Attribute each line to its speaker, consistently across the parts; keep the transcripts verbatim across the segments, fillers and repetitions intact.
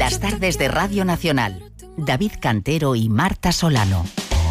Speaker 1: Las tardes de Radio Nacional. David Cantero y Marta Solano.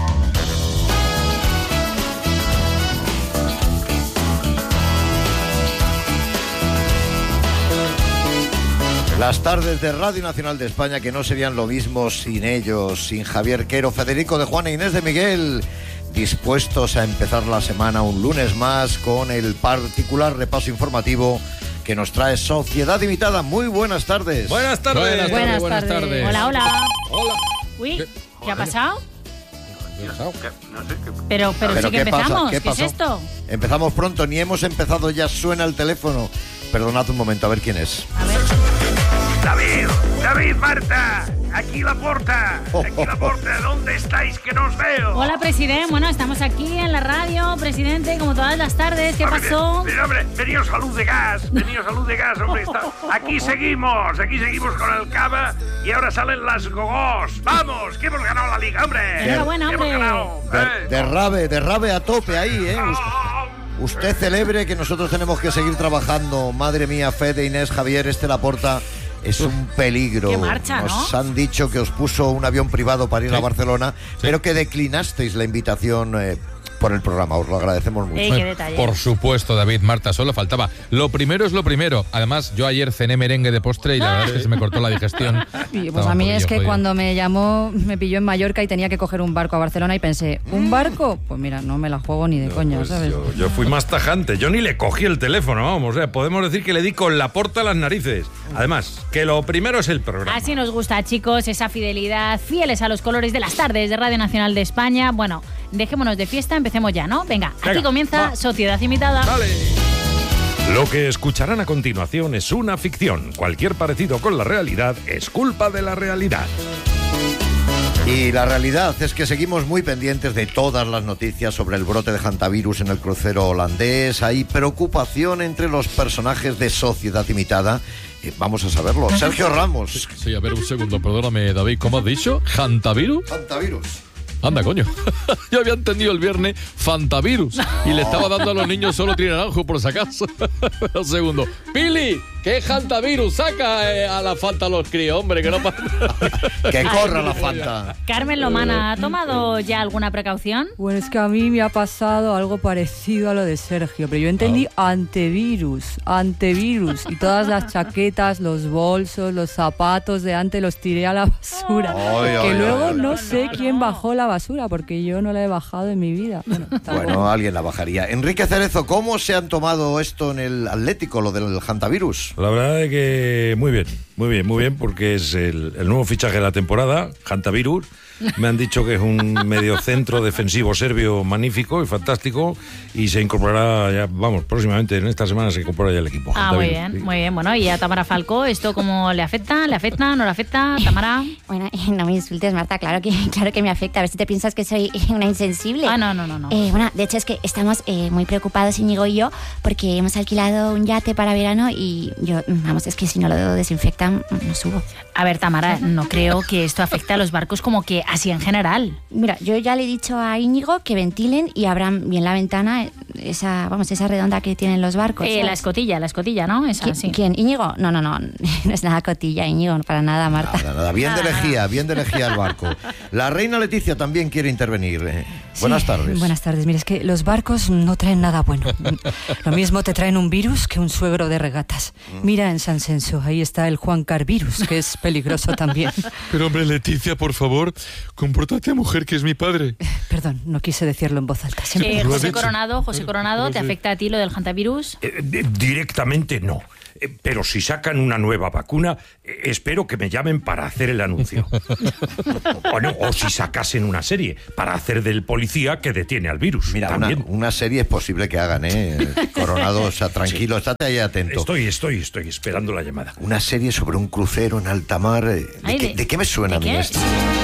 Speaker 2: Las tardes de Radio Nacional de España, que no serían lo mismo sin ellos, sin Javier Quero, Federico de Juan e Inés de Miguel, dispuestos a empezar la semana un lunes más con el particular repaso informativo que nos trae Sociedad Invitada. Muy buenas tardes.
Speaker 3: Buenas tardes.
Speaker 4: Buenas,
Speaker 3: buenas,
Speaker 4: tardes,
Speaker 3: buenas tardes.
Speaker 4: tardes. Hola, hola.
Speaker 3: Hola.
Speaker 4: Uy,
Speaker 3: ¿Qué?
Speaker 4: ¿qué ha pasado?
Speaker 3: ¿Qué ha pasado?
Speaker 4: Pero, pero,
Speaker 2: ¿Pero
Speaker 4: sí que
Speaker 2: qué pasa?
Speaker 4: empezamos.
Speaker 2: ¿Qué
Speaker 4: ¿Qué, es
Speaker 2: pasó?
Speaker 4: esto?
Speaker 2: Empezamos pronto, ni hemos empezado, ya suena el teléfono. Perdonad un momento, a ver quién es.
Speaker 4: A ver.
Speaker 5: David, David, Marta, aquí la porta, aquí la porta, ¿dónde estáis que no os veo?
Speaker 4: Hola, presidente. Bueno, estamos aquí en la radio, presidente, como todas las tardes. ¿Qué
Speaker 5: Hombre,
Speaker 4: pasó?
Speaker 5: Mira, hombre, veníos a luz de gas, veníos a luz de gas, hombre. Está... Aquí seguimos, aquí seguimos con el Cava y ahora salen las gogos. ¡Vamos, que hemos ganado la liga, hombre!
Speaker 4: Enhorabuena,
Speaker 5: Que hemos
Speaker 4: hombre.
Speaker 5: ganado,
Speaker 2: De,
Speaker 5: ¿eh?
Speaker 2: derrabe, derrabe a tope ahí, ¿eh? Us-
Speaker 5: ¡Ah!
Speaker 2: Usted celebre que nosotros tenemos que seguir trabajando. Madre mía, Fede, Inés, Javier, este Laporta es un peligro.
Speaker 4: Qué marcha, ¿no?
Speaker 2: Nos han dicho que os puso un avión privado para ir
Speaker 3: Sí.
Speaker 2: a Barcelona,
Speaker 3: Sí.
Speaker 2: pero que declinasteis la invitación eh, por el programa. Os lo agradecemos mucho.
Speaker 4: Ey, qué detalle.
Speaker 3: Por supuesto, David, Marta, solo faltaba. Lo primero es lo primero. Además, yo ayer cené merengue de postre y la verdad es que se me cortó la digestión.
Speaker 6: Y pues
Speaker 3: Estaba
Speaker 6: a
Speaker 3: un
Speaker 6: mí
Speaker 3: poquillo
Speaker 6: es que
Speaker 3: jodido.
Speaker 6: cuando me llamó, me pilló en Mallorca y tenía que coger un barco a Barcelona y pensé, ¿un barco? Pues mira, no me la juego ni de coña,
Speaker 7: Pues
Speaker 6: ¿sabes?
Speaker 7: yo, yo fui más tajante, yo ni le cogí el teléfono, vamos, o sea, podemos decir que le di con la porta a las narices. Además, que lo primero es el programa.
Speaker 4: Así nos gusta, chicos, esa fidelidad, fieles a los colores de las tardes de Radio Nacional de España. Bueno, dejémonos de fiesta, empecemos ya, ¿no? Venga, aquí
Speaker 7: Venga,
Speaker 4: comienza
Speaker 7: va.
Speaker 4: Sociedad Invitada.
Speaker 7: ¡Dale! Lo que escucharán a continuación es una ficción. Cualquier parecido con la realidad es culpa de la realidad.
Speaker 2: Y la realidad es que seguimos muy pendientes de todas las noticias sobre el brote de hantavirus en el crucero holandés. Hay preocupación entre los personajes de Sociedad Invitada. Eh, vamos a saberlo. Sergio Ramos.
Speaker 3: Sí, a ver, un segundo, perdóname, David, ¿cómo has dicho? ¿Hantavirus?
Speaker 2: Hantavirus.
Speaker 3: Anda, coño. Yo había entendido el viernes Fantavirus y le estaba dando a los niños solo trinaranjo por si acaso. Un segundo. Pili, ¿qué es Hantavirus? Saca eh, a la Fanta a los críos, hombre, que no pasa.
Speaker 2: Que corra la Fanta.
Speaker 4: Carmen Lomana, ¿ha tomado ya alguna precaución?
Speaker 6: Bueno, es que a mí me ha pasado algo parecido a lo de Sergio, pero yo entendí
Speaker 3: Ah.
Speaker 6: antivirus, antivirus, y todas las chaquetas, los bolsos, los zapatos de antes los tiré a la basura.
Speaker 2: Ay,
Speaker 6: que
Speaker 2: ay,
Speaker 6: luego
Speaker 2: ay, ay.
Speaker 6: no sé quién bajó la basura, porque yo no la he bajado en mi vida. Bueno, tampoco.
Speaker 2: Bueno, alguien la bajaría. Enrique Cerezo, ¿cómo se han tomado esto en el Atlético, lo del hantavirus?
Speaker 7: La verdad es que muy bien, muy bien, muy bien, porque es el, el nuevo fichaje de la temporada, Hantavirus. Me han dicho que es un mediocentro defensivo serbio magnífico y fantástico y se incorporará, ya, vamos, próximamente, en esta semana se incorpora ya el equipo.
Speaker 4: Ah, muy
Speaker 7: Hantavirus,
Speaker 4: bien,
Speaker 7: sí.
Speaker 4: muy bien. Bueno, y a Tamara Falcó, ¿esto cómo le afecta? ¿Le afecta? ¿No le afecta? Tamara.
Speaker 8: Bueno, no me insultes, Marta, claro que, claro que me afecta. A ver si te piensas que soy una insensible.
Speaker 4: Ah, no, no, no. no.
Speaker 8: Eh, bueno, de hecho es que estamos eh, muy preocupados, Íñigo y yo, porque hemos alquilado un yate para verano y yo, vamos, es que si no lo desinfectan, no subo.
Speaker 4: A ver, Tamara, no creo que esto afecte a los barcos como que así en general.
Speaker 8: Mira, yo ya le he dicho a Íñigo que ventilen y abran bien la ventana, esa, vamos, esa redonda que tienen los barcos.
Speaker 4: Eh,
Speaker 8: ¿sabes?
Speaker 4: la escotilla, la escotilla, ¿no? Esa,
Speaker 8: ¿Qui-
Speaker 4: sí.
Speaker 8: ¿Quién? ¿Íñigo? No, no, no, no es nada cotilla, Íñigo, para nada, Marta.
Speaker 2: Nada, nada. Bien de lejía, bien de lejía el barco. La reina Leticia también quiere intervenir. Eh, buenas
Speaker 6: Sí,
Speaker 2: tardes.
Speaker 6: Buenas tardes. Mira, es que los barcos no traen nada bueno. Lo mismo te traen un virus que un suegro de regatas. Mira en San Censo, ahí está el Juan Carvirus, que es peligroso también.
Speaker 3: Pero hombre, Leticia, por favor, compórtate, mujer, que es mi padre.
Speaker 6: Perdón, no quise decirlo en voz alta. Siempre
Speaker 4: Eh,
Speaker 3: Lo has
Speaker 4: José
Speaker 3: dicho.
Speaker 4: Coronado, José Coronado, ¿te afecta a ti lo del hantavirus?
Speaker 7: Eh, de- directamente no. Eh, Pero si sacan una nueva vacuna, eh, espero que me llamen para hacer el anuncio. O, no, o si sacasen una serie, para hacer del policía que detiene al virus.
Speaker 2: Mira, una,
Speaker 7: también.
Speaker 2: una serie es posible que hagan, ¿eh? Coronado, o sea, tranquilo, estate ahí atento.
Speaker 7: Estoy, estoy, estoy esperando la llamada.
Speaker 2: Una serie sobre un crucero en alta mar. eh, ¿De,
Speaker 4: Ay,
Speaker 2: qué,
Speaker 4: de-
Speaker 2: de qué me suena
Speaker 4: ¿de
Speaker 2: a mí
Speaker 4: qué?
Speaker 2: esto?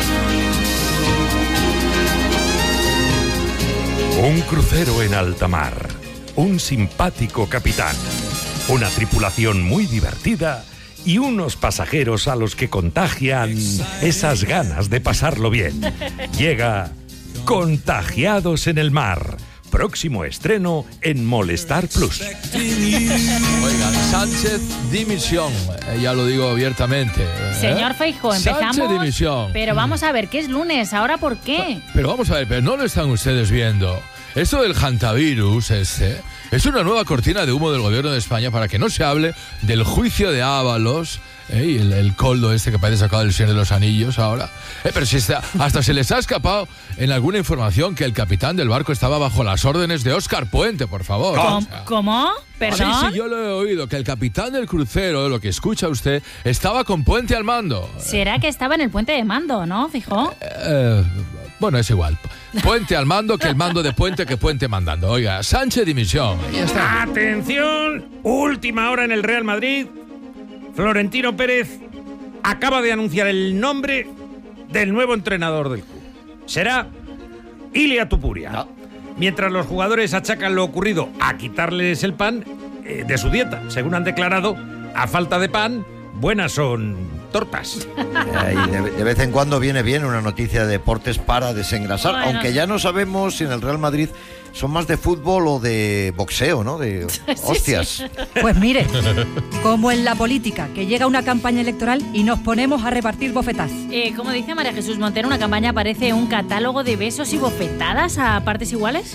Speaker 7: Un crucero en alta mar, un simpático capitán, una tripulación muy divertida y unos pasajeros a los que contagian esas ganas de pasarlo bien. Llega Contagiados en el Mar, Próximo estreno en Molestar Plus.
Speaker 3: Oiga, Sánchez dimisión, eh, ya lo digo abiertamente. ¿eh?
Speaker 4: Señor Feijóo, empezamos.
Speaker 3: Sánchez dimisión.
Speaker 4: Pero vamos a ver, ¿qué es lunes? ¿Ahora por qué?
Speaker 3: Pero vamos a ver, pero no lo están ustedes viendo. Esto del hantavirus este es una nueva cortina de humo del gobierno de España para que no se hable del juicio de Ábalos, ¿eh? y el, el coldo este que parece sacado del Señor de los Anillos ahora. Eh, pero si está, hasta se les ha escapado en alguna información que el capitán del barco estaba bajo las órdenes de Óscar Puente, por favor.
Speaker 4: ¿Cómo?
Speaker 3: O sea,
Speaker 4: ¿Cómo? ¿Perdón?
Speaker 3: Sí, sí, yo lo he oído, que el capitán del crucero, lo que escucha usted, estaba con Puente al mando.
Speaker 4: ¿Será que estaba en el puente de mando, no, Feijóo?
Speaker 3: Eh, bueno, es igual. Puente al mando que el mando de Puente que Puente mandando. Oiga, Sánchez dimisión. Ya está.
Speaker 9: Atención, última hora en el Real Madrid. Florentino Pérez acaba de anunciar el nombre del nuevo entrenador del club. Será Ilia Tupuria.
Speaker 2: No.
Speaker 9: Mientras los jugadores achacan lo ocurrido a quitarles el pan eh, de su dieta. Según han declarado, a falta de pan, buenas son tortas.
Speaker 2: Eh, y de, de vez en cuando viene bien una noticia de deportes para desengrasar,
Speaker 4: Bueno.
Speaker 2: aunque ya no sabemos si en el Real Madrid son más de fútbol o de boxeo, ¿no? De hostias.
Speaker 6: Pues mire, como en la política, que llega una campaña electoral y nos ponemos a repartir bofetazos.
Speaker 4: Eh, como dice María Jesús Montero, una campaña parece un catálogo de besos y bofetadas a partes iguales.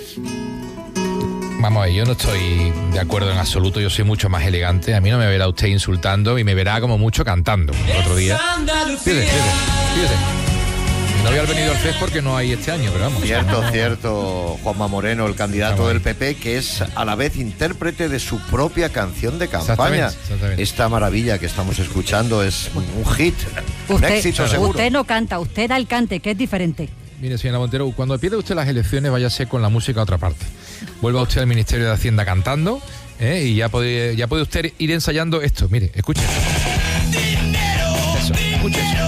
Speaker 3: Vamos a ver, yo no estoy de acuerdo en absoluto, yo soy mucho más elegante. A mí no me verá usted insultando y me verá como mucho cantando. El otro día. Fíjese, fíjese, fíjese. Mi novia ha venido al F E S porque no hay este año, pero vamos.
Speaker 2: Cierto, cierto, Juanma Moreno, el candidato del P P, que es a la vez intérprete de su propia canción de campaña.
Speaker 3: Exactamente, exactamente.
Speaker 2: Esta maravilla que estamos escuchando es un hit, un
Speaker 6: Usted,
Speaker 2: éxito seguro.
Speaker 6: usted no canta, usted da el cante, que es diferente.
Speaker 3: Mire, señora Montero, cuando pierde usted las elecciones, váyase con la música a otra parte. Vuelva usted al Ministerio de Hacienda cantando, ¿eh? y ya puede, ya puede usted ir ensayando esto. Mire, escuche. Eso, escuche eso.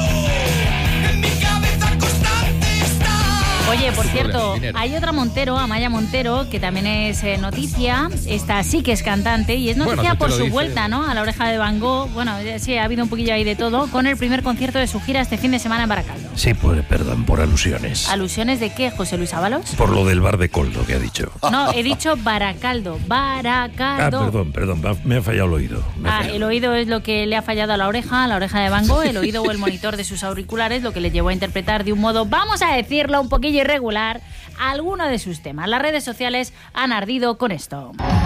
Speaker 4: Oye, por
Speaker 3: Sin
Speaker 4: cierto,
Speaker 3: problema, dinero.
Speaker 4: hay otra Montero, Amaya Montero, que también es eh, noticia. Esta sí que es cantante y es noticia
Speaker 3: Bueno, si
Speaker 4: por
Speaker 3: te lo
Speaker 4: su
Speaker 3: dice.
Speaker 4: vuelta, ¿no? A la Oreja de Van Gogh. Bueno, eh, sí, ha habido un poquillo ahí de todo, con el primer concierto de su gira este fin de semana en Baracaldo.
Speaker 7: Sí, pues perdón por alusiones.
Speaker 4: ¿Alusiones de qué, José Luis Ábalos?
Speaker 7: Por lo del bar de Coldo que ha dicho.
Speaker 4: No, he dicho Baracaldo,
Speaker 7: Ah,
Speaker 4: Baracaldo.
Speaker 7: perdón, perdón, me ha fallado el oído. Me ha
Speaker 4: Ah,
Speaker 7: fallado.
Speaker 4: el oído es lo que le ha fallado a la oreja, a la oreja de Van Gogh, el oído o el monitor de sus auriculares, lo que le llevó a interpretar de un modo, vamos a decirlo, un poquillo irregular, alguno de sus temas. Las redes sociales han ardido con esto.